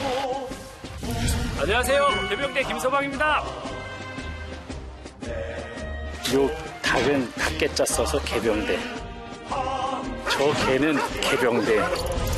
안녕하세요. 개병대 김서방입니다. 요 닭은 닭개자 써서 개병대. 저 개는 개병대.